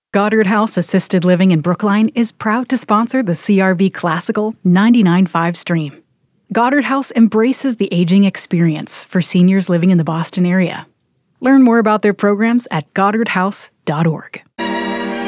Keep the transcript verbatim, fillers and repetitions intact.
Goddard House Assisted Living in Brookline is proud to sponsor the C R V Classical ninety-nine point five stream. Goddard House embraces the aging experience for seniors living in the Boston area. Learn more about their programs at goddard house dot org.